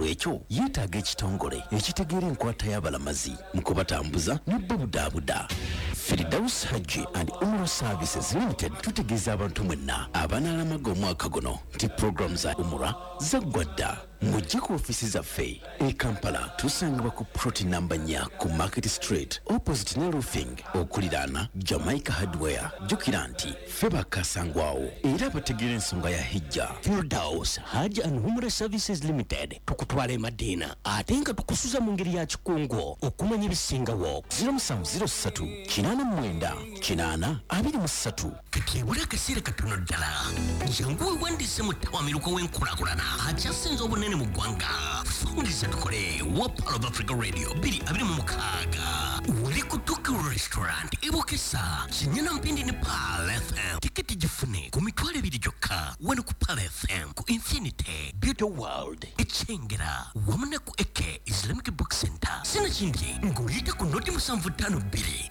nolwekyo yeetaaga ekitongole ekitegeera enkwata y'abalamazi mu kubatambuza ne babudaabuda. Firdaus Hajji and Umrah Services Limited tutegeeza abantu mwenna abanaalamaga omwaka guno nti program za Umrah zaggwadda. Mujje ku ofisi zaffe e Kampala tusangibwa ku ploti namba 4 ku Market Street opposite ne roofing okuliraana Jamaica Hardware. Jjukira nti ffe bakasangwawo era bategeera ensonga ya hijja. Firdaus Hajji and Umrah Services Limited tukutwala Madina ate nga tukusuza mu ngeri ya kikungo okumanya ebisingawo. 0703 89 823 kakebula akaseera katono ddala jangu wandise mu tawamiruko w'enkulaakulana akyasinza obunene mu ggwanga. Fungiza tukole Wapal of Africa Radio 226 wali ku Tuku Restaurant Ibukisa Kinyana Mpindi ne Pal FM. Tiketi gifune ku mitwalo 2 gyokka wano ku Pal FM ku Infinity Beauty World Echengera wamuna ku Eke Islamic Book Center. Sina kindi ngulita ku noti 752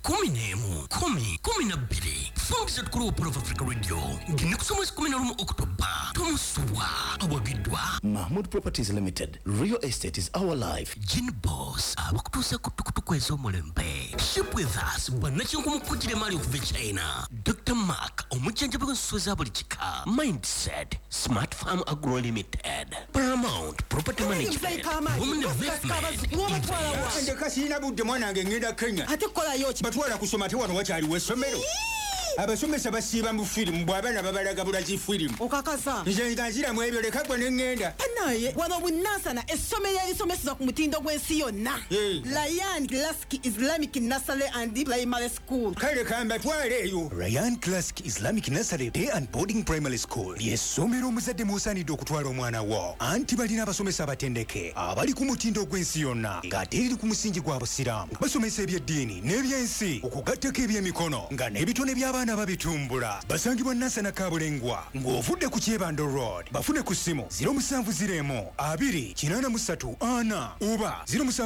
10 Fungiza tukole Wapal of Africa Radio ngine kusoma 11 Oktoba Tomuswa awagidwa Mahmoud Properties Limited. Real estate is our life. Gin Boss abakutusa kutukutuku ez'omulembe. Ship with us bwanakingu mukujire mali okuva China. Dr. Mark omujjanjabi w'ensolo buli kika. Mindset Smart Farm Agro Limited. Paramount Property Management. Women Investment. Ndekasina budde mwanange ngenda Kenya. Ate kola yoki batwala kusoma te wano wakyali w'essomero. Abasomesa basiiba mu firimu bw'abaana babalaga bulaki firimu. Okakasa. Nze nga nziramu ebyo leka gwe ne ŋŋenda. Naye wano bunnasana essomero erisomeseza ku mutindo gw'ensi yonna. Ryan Classic Islamic Nursery and Primary School. Kale kamba twale eyo. Ryan Classic Islamic Nursery Day and Boarding Primary School. Y'essomero omuzadde musaanidde okutwala omwana wo. Anti balina abasomesa abatendeke abali ku mutindo gw'ensi yonna ng'ate eri ku musingi gwa busiraamu. Basomesa ebyeddiini n'ebyensi okugattako ebyemikono nga n'ebitone by'abaana babitumbula. Basangibwa Nasana Kabulengwa ng'ovudde ku Kyebando Road. Bafune ku ssimu 0704 oba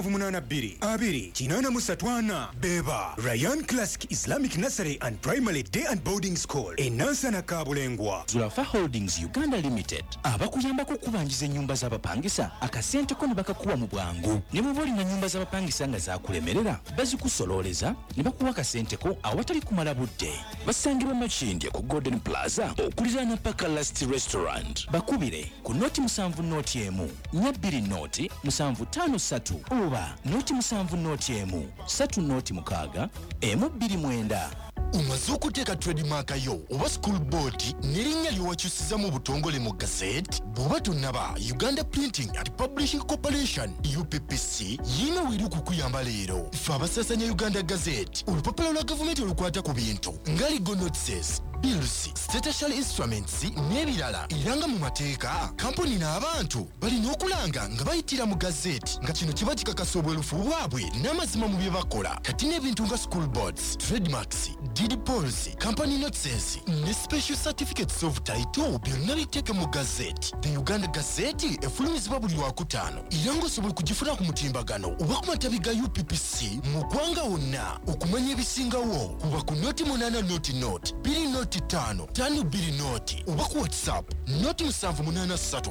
0782 beba. Ryan Classic Islamic Nursery and Primary Day and Boarding School e Nasana Kabulengwa. Zulafa Holdings Uganda Limited abakuyambako kubanjiza ennyumba z'abapangisa akasente ko ne bakakuwa mu bwangu. Ne bw'oba olina nnyumba z'abapangisa nga zakulemerera bazikusololeza ne bakuwa akasente ko awatali kumala budde. Basangibwa Makindye ku Golden Plaza okuliraana Paka Last Restaurant. Bakubire ku noti 7 noti emu 2 noti 753 oba noti 7 noti emu 3 noti 6 emu 29. Umaze okuteeka trademark yo oba school board n'erinnya lyowakyusiza mu butongole mu gazette bw'oba tonnaba Uganda Printing and Publishing Corporation UPPC yina weri kukuyamba leero. Ffe abasasanya Uganda Gazette olupapula lwa gavumenti olukwata ku bintu nga legal notices, bills, statutory instruments n'ebirala era nga mu mateeka kampuni n'abantu balina okulanga nga bayitira mu gazette nga kino kiba kikakasa obwerufu bwabwe n'amazima mu bye bakola. Kati n'ebintu nga school boards, trademarks, deed policy, company notices ne special certificates of title byonna biteeke mu gazette. The Uganda Gazette efulumizibwa buli Lwakutaano era ng'osobola kugifuna ku mutimbagano oba ku matabi ga UPPC mu ggwanga wonna. Okumanya ebisingawo kuba ku noti 8 noti 2 noti 5 2 noti oba ku WhatsApp noti 783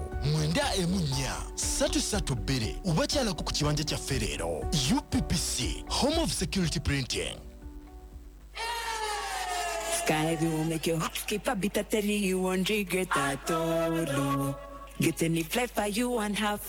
914 oba kyalako ku kibanja kyaffe leero. UPPC, Home of Security Printing. Sky will make you skip a bit of telling you won't regret at all. Get any fly for you and have